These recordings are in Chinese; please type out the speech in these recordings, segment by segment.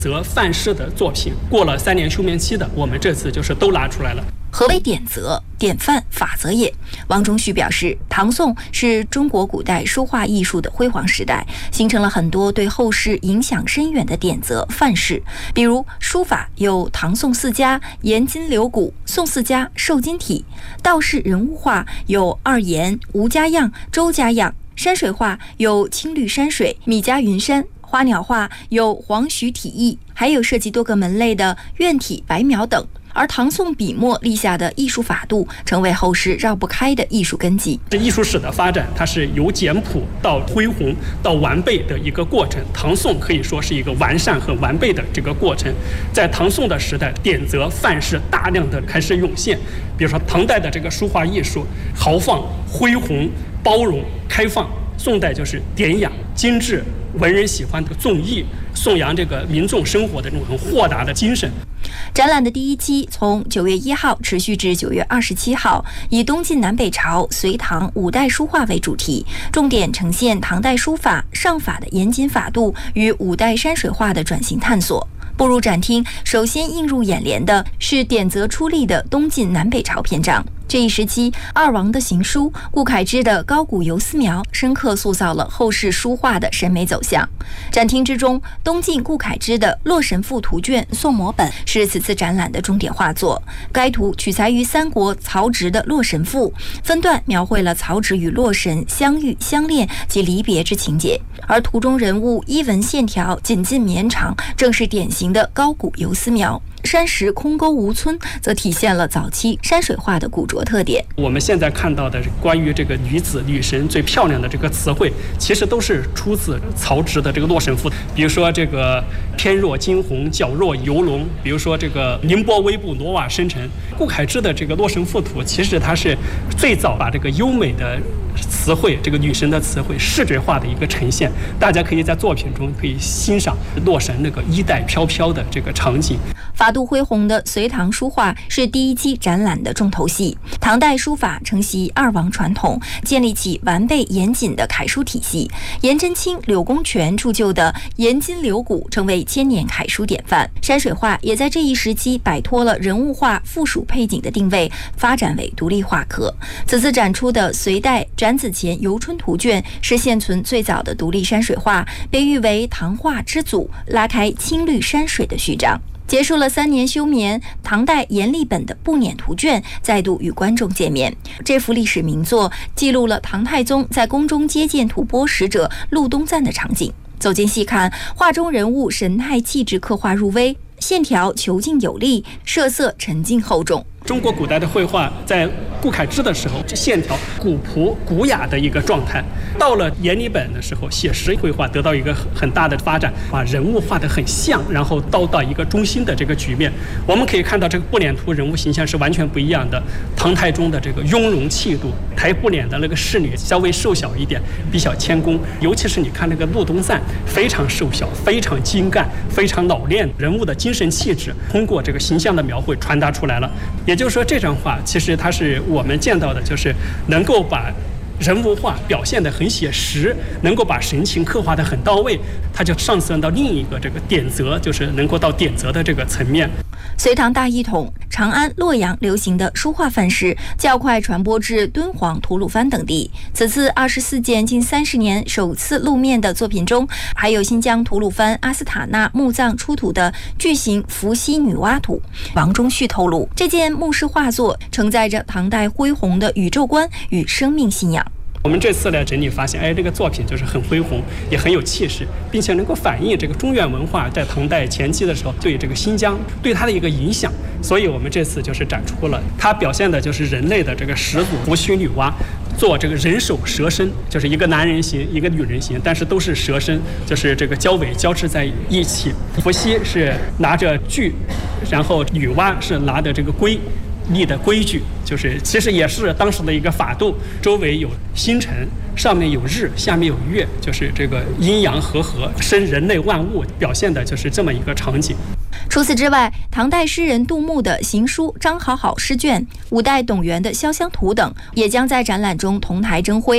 则范式的作品，过了3年休眠期的，我们这次就是都拿出来了。 何为典则？典范法则也。王中旭表示，唐宋是中国古代书画艺术的辉煌时代，形成了很多对后世影响深远的典则范式。比如书法有唐宋四家颜筋柳骨，宋四家瘦金体；道士人物画有二颜、吴家样、周家样；山水画有青绿山水、米家云山；花鸟画有黄徐体意，还有涉及多个门类的院体、白描等。而唐宋笔墨立下的艺术法度，成为后世绕不开的艺术根基。 这艺术史的发展，它是由简朴到恢宏到完备的一个过程。唐宋可以说是一个完善和完备的这个过程。在唐宋的时代，典则范式大量的开始涌现。比如说唐代的这个书画艺术，豪放、恢宏、包容、开放；宋代就是典雅、精致、文人喜欢的纵逸，颂扬这个民众生活的这种很豁达的精神。 展览的第1期从9月1号持续至9月27号，以东晋南北朝、隋唐、五代书画为主题，重点呈现唐代书法、上法的严谨法度与五代山水画的转型探索。步入展厅，首先映入眼帘的是典则出力的东晋南北朝篇章。这一时期，二王的行书、顾恺之的高古游丝描，深刻塑造了后世书画的审美走向。展厅之中，东晋顾恺之的《洛神赋图卷宋摹本》是此次展览的重点画作。该图取材于三国曹植的《洛神赋》，分段描绘了曹植与洛神相遇、相恋及离别之情节，而图中人物衣纹线条紧近绵长，正是典型的高古游丝描。山石空沟无皴，则体现了早期山水画的古拙特点。 我们现在看到的关于这个女子、女神最漂亮的这个词汇，其实都是出自曹植的这个《洛神赋》。比如说这个翩若惊鸿，皎若游龙；比如说这个凌波微步，挪瓦生尘。顾恺之的这个《洛神赋图》，其实它是最早把这个优美的词汇，这个女神的词汇视觉化的一个呈现。大家可以在作品中可以欣赏洛神那个衣带飘飘的这个场景。 法度恢宏的隋唐书画是第1期展览的重头戏。唐代书法承袭二王传统，建立起完备严谨的楷书体系。颜真卿、柳公权铸就的颜筋柳骨成为千年楷书典范。山水画也在这一时期摆脱了人物画附属配景的定位，发展为独立画科。此次展出的隋代展子虔游春图卷是现存最早的独立山水画，被誉为唐画之祖，拉开青绿山水的序章。结束了3年休眠，唐代阎立本的步辇图卷再度与观众见面。这幅历史名作记录了唐太宗在宫中接见吐蕃使者陆东赞的场景。走近细看，画中人物神态气质刻画入微，线条遒劲有力，设色沉静厚重。 中国古代的绘画在顾恺之的时候，这线条古朴古雅的一个状态；到了阎立本的时候，写实绘画得到一个很大的发展，把人物画得很像，然后到一个中心的这个局面。我们可以看到这个步辇图人物形象是完全不一样的。唐太宗的这个雍容气度，抬步辇的那个侍女稍微瘦小一点，比较谦恭。尤其是你看那个陆东赞，非常瘦小，非常精干，非常老练，人物的精神气质通过这个形象的描绘传达出来了。也就是说，这张画其实它是我们见到的，就是能够把人物画表现得很写实，能够把神情刻画得很到位，它就上升到另一个这个典则，就是能够到典则的这个层面。 隋唐大一统，长安、洛阳流行的书画范式较快传播至敦煌、吐鲁番等地。此次24件近30年首次露面的作品中，还有新疆吐鲁番阿斯塔纳墓葬出土的巨型伏羲女娲图。王中旭透露，这件墓室画作承载着唐代恢宏的宇宙观与生命信仰。 我们这次来整理发现，这个作品就是很恢宏，也很有气势，并且能够反映这个中原文化在唐代前期的时候对这个新疆对它的一个影响。所以我们这次就是展出了它表现的就是人类的这个始祖伏羲女娲做这个人首蛇身，就是一个男人形一个女人形，但是都是蛇身，就是这个交尾交织在一起。伏羲是拿着锯，然后女娲是拿着这个圭立的规矩，就是其实也是当时的一个法度，周围有星辰，上面有日，下面有月，就是这个阴阳和合，生人类万物，表现的就是这么一个场景。 除此之外，唐代诗人杜牧的行书张好好诗卷，五代董源的潇湘图等，也将在展览中同台争辉。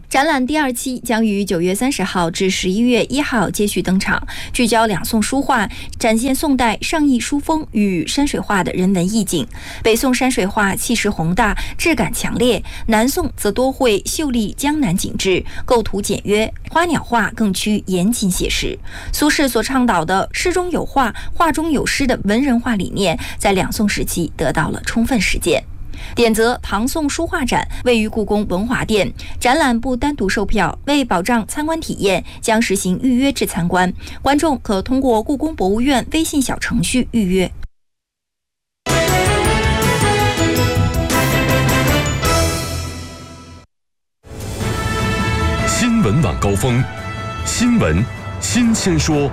展览第2期将于9月30号至11月1号接续登场，聚焦两宋书画，展现宋代上意书风与山水画的人文意境。北宋山水画气势宏大，质感强烈；南宋则多绘秀丽江南景致，构图简约，花鸟画更趋严谨写实。苏轼所倡导的诗中有画，画中有诗的文人画理念，在两宋时期得到了充分实践。典则唐宋书画展位于故宫文华殿，展览不单独售票，为保障参观体验，将实行预约制参观，观众可通过故宫博物院微信小程序预约。 新闻晚高峰，新闻新鲜说。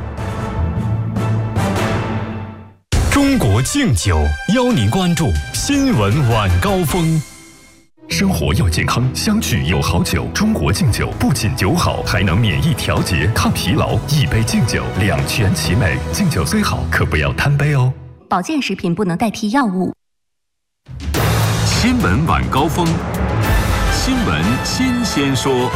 中国敬酒邀您关注新闻晚高峰。生活要健康，相聚有好酒。中国敬酒不仅酒好，还能免疫调节、抗疲劳。一杯敬酒，两全其美。敬酒虽好，可不要贪杯哦。 保健食品不能代替药物。 新闻晚高峰，新闻新鲜说。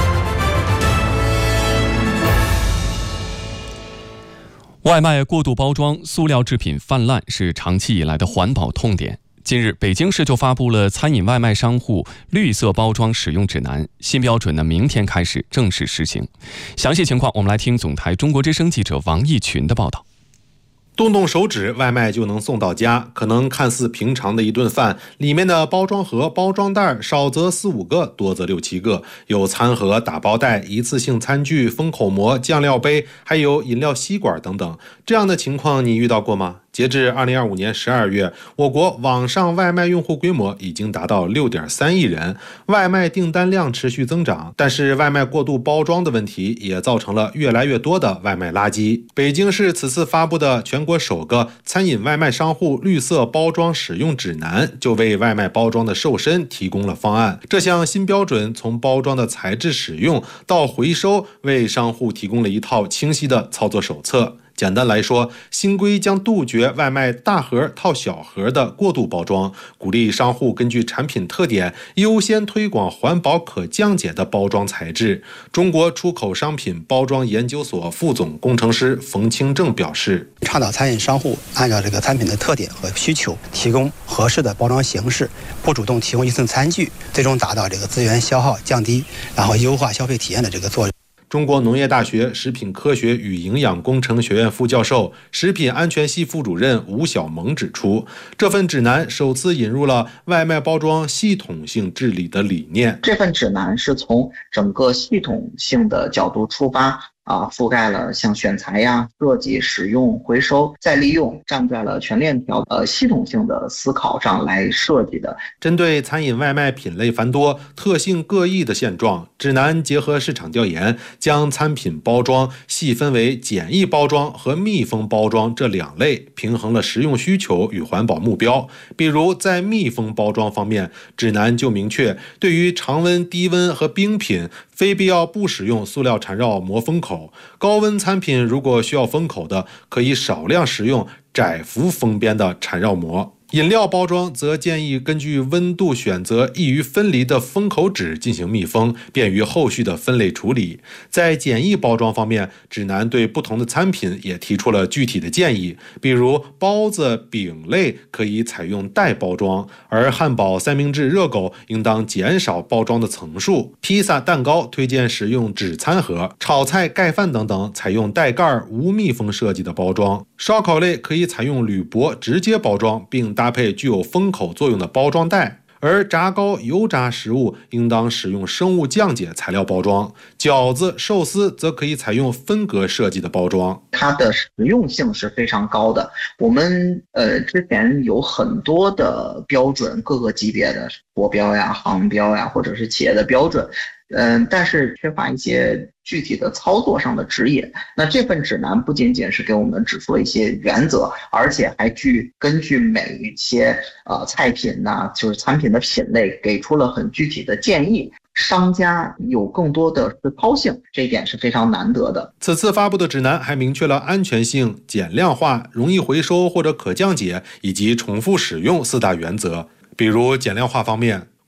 外卖过度包装、塑料制品泛滥是长期以来的环保痛点。近日，北京市就发布了餐饮外卖商户绿色包装使用指南，新标准呢，明天开始正式实行。详细情况，我们来听总台中国之声记者王毅群的报道。 动动手指，外卖就能送到家。可能看似平常的一顿饭，里面的包装盒、包装袋少则4、5个，多则6、7个，有餐盒、打包袋、一次性餐具、封口膜、酱料杯，还有饮料吸管等等。这样的情况你遇到过吗？截至2025年12月，我国网上外卖用户规模已经达到6.3亿人，外卖订单量持续增长。但是外卖过度包装的问题也造成了越来越多的外卖垃圾。北京市此次发布的全国首个餐饮外卖商户绿色包装使用指南，就为外卖包装的瘦身提供了方案。这项新标准从包装的材质使用到回收，为商户提供了一套清晰的操作手册。简单来说，新规将杜绝外卖大盒套小盒的过度包装，鼓励商户根据产品特点优先推广环保可降解的包装材质。中国出口商品包装研究所副总工程师冯清正表示， 倡导餐饮商户按照这个产品的特点和需求，提供合适的包装形式，不主动提供一次餐具，最终达到这个资源消耗降低，然后优化消费体验的这个作用。 中国农业大学食品科学与营养工程学院副教授、食品安全系副主任吴晓萌指出，这份指南首次引入了外卖包装系统性治理的理念。 这份指南是从整个系统性的角度出发，覆盖了像选材呀、设计、使用、回收、再利用，站在了全链条系统性的思考上来设计的。 针对餐饮外卖品类繁多、特性各异的现状，指南结合市场调研，将餐品包装细分为简易包装和密封包装这2类，平衡了实用需求与环保目标。比如在密封包装方面，指南就明确，对于常温、低温和冰品，非必要不使用塑料缠绕膜封口。高温餐品如果需要封口的，可以少量使用窄幅封边的缠绕膜。饮料包装则建议根据温度选择易于分离的封口纸进行密封，便于后续的分类处理。在简易包装方面，指南对不同的餐品也提出了具体的建议，比如包子、饼类可以采用袋包装，而汉堡、三明治、热狗应当减少包装的层数。披萨、蛋糕推荐使用纸餐盒，炒菜、盖饭等等采用带盖无密封设计的包装。烧烤类可以采用铝箔直接包装，并搭配具有封口作用的包装袋，而炸糕、油炸食物应当使用生物降解材料包装，饺子、寿司则可以采用分隔设计的包装。 它的实用性是非常高的。我们之前有很多的标准，各个级别的国标呀、航标呀，或者是企业的标准。但是缺乏一些具体的操作上的指引。那这份指南不仅仅是给我们指出了一些原则，而且还根据每一些菜品呐，就是餐品的品类，给出了很具体的建议。商家有更多的实操性，这一点是非常难得的。 此次发布的指南还明确了安全性、减量化、容易回收或者可降解以及重复使用4大原则。比如减量化方面，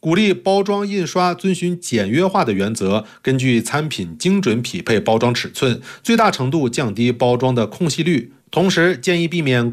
鼓励包装印刷遵循简约化的原则，根据餐品精准匹配包装尺寸，最大程度降低包装的空隙率。同时，建议避免